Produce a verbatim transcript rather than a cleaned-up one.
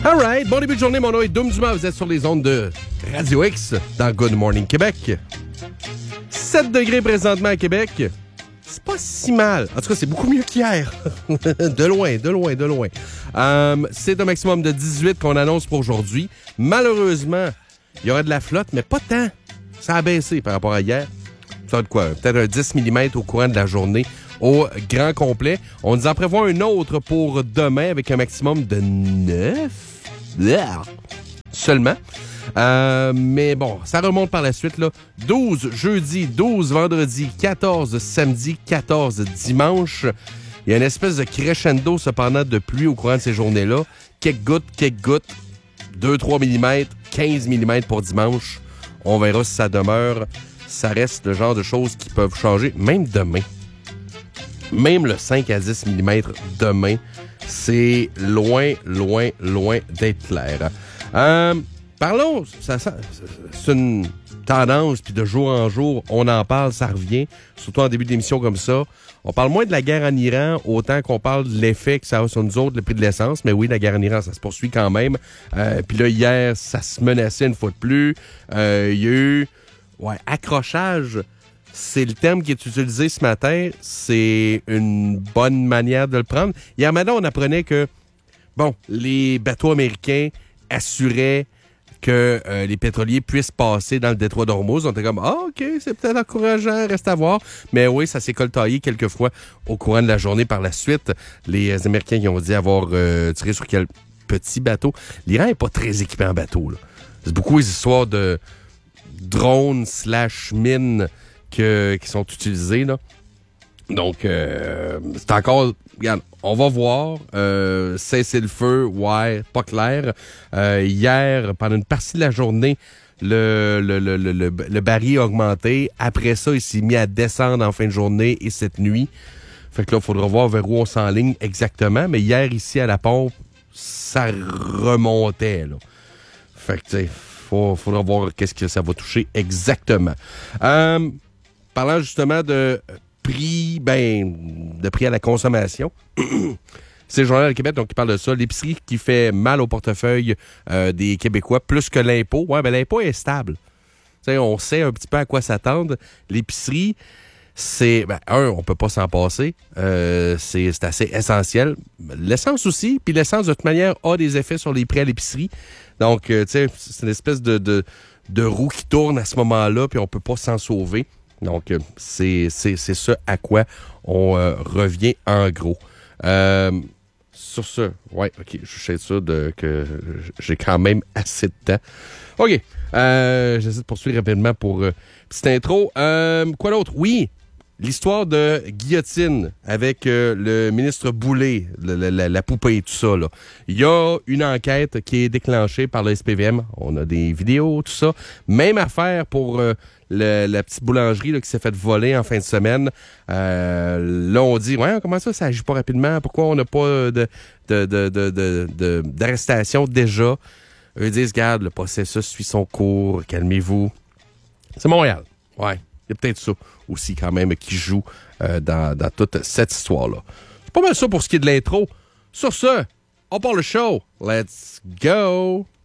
All right, bon début de journée, mon nom est Doom Dumas. Vous êtes sur les ondes de Radio X dans Good Morning Québec. sept degrés présentement à Québec. C'est pas si mal. En tout cas, c'est beaucoup mieux qu'hier. de loin, de loin, de loin. Um, c'est un maximum de dix-huit qu'on annonce pour aujourd'hui. Malheureusement, il y aura de la flotte, mais pas tant. Ça a baissé par rapport à hier. Ça va de quoi? Peut-être un dix millimètres au courant de la journée au grand complet. On nous en prévoit un autre pour demain avec un maximum de neuf seulement. Euh, mais bon, ça remonte par la suite, là. douze jeudi, douze vendredi, quatorze samedi, quatorze dimanche. Il y a une espèce de crescendo, cependant, de pluie au courant de ces journées-là. Quelques gouttes, quelques gouttes, deux à trois millimètres, quinze millimètres pour dimanche. On verra si ça demeure. Ça reste le genre de choses qui peuvent changer, même demain. Même le cinq à dix millimètres demain, c'est loin, loin, loin d'être clair. Euh, parlons, ça, ça, c'est une tendance, puis de jour en jour, on en parle, ça revient, surtout en début d'émission comme ça. On parle moins de la guerre en Iran, autant qu'on parle de l'effet que ça a sur nous autres, le prix de l'essence. Mais oui, la guerre en Iran, ça se poursuit quand même. Euh, puis là, hier, ça se menaçait une fois de plus. Euh, il y a eu, ouais, accrochage. C'est le terme qui est utilisé ce matin. C'est une bonne manière de le prendre. Hier matin, on apprenait que, bon, les bateaux américains assuraient que euh, les pétroliers puissent passer dans le détroit d'Ormuz. On était comme, ah, OK, c'est peut-être encourageant, reste à voir. Mais oui, ça s'est coltaillé quelques fois au courant de la journée par la suite. Les Américains qui ont dit avoir euh, tiré sur quel petit bateau. L'Iran n'est pas très équipé en bateau, là. C'est beaucoup les histoires de drones slash mines Que, qui sont utilisés, là. Donc, euh, c'est encore... Regarde, on va voir. Euh, cesser le feu, ouais, pas clair. Euh, hier, pendant une partie de la journée, le, le, le, le, le, le baril a augmenté. Après ça, il s'est mis à descendre en fin de journée et cette nuit. Fait que là, il faudra voir vers où on s'enligne exactement. Mais hier, ici, à la pompe, ça remontait, là. Fait que, tu sais, il faudra voir qu'est-ce que ça va toucher exactement. Euh... Parlant justement de prix, ben, de prix à la consommation, c'est le Journal de Québec donc, qui parle de ça. L'épicerie qui fait mal au portefeuille euh, des Québécois, plus que l'impôt. Ouais, ben l'impôt est stable. T'sais, on sait un petit peu à quoi s'attendre. L'épicerie, c'est, ben, un, on peut pas s'en passer. Euh, c'est, c'est assez essentiel. L'essence aussi, puis l'essence, de toute manière, a des effets sur les prix à l'épicerie. Donc, euh, tu sais, c'est une espèce de, de, de roue qui tourne à ce moment-là, puis on peut pas s'en sauver. Donc, c'est, c'est, c'est ce à quoi on euh, revient en gros. Euh, sur ce, ouais, OK, je sais ça de, que j'ai quand même assez de temps. OK, euh, j'essaie de poursuivre rapidement pour euh, petite intro. Euh, quoi d'autre? Oui, l'histoire de guillotine avec euh, le ministre Boulay, le, la, la, la poupée et tout ça, là. Il y a une enquête qui est déclenchée par le S P V M. On a des vidéos, tout ça. Même affaire pour... Euh, Le, la petite boulangerie là, qui s'est fait voler en fin de semaine. Euh, là, on dit, ouais, comment ça, ça agit pas rapidement? Pourquoi on n'a pas de, de, de, de, de, de, d'arrestation déjà? Eux disent, regarde, le processus suit son cours, calmez-vous. C'est Montréal. Ouais, il y a peut-être ça aussi quand même qui joue euh, dans, dans toute cette histoire-là. C'est pas mal ça pour ce qui est de l'intro. Sur ce, on part le show. Let's go!